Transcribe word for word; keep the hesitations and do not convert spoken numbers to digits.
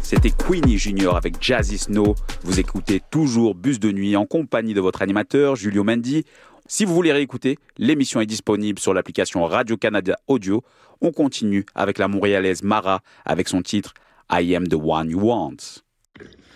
c'était Queenie Junior avec Jazzy Snow. Vous écoutez toujours Bus de nuit en compagnie de votre animateur Julio Mendy. Si vous voulez réécouter, l'émission est disponible sur l'application Radio-Canada Audio. On continue avec la montréalaise Mara avec son titre I Am the One You Want.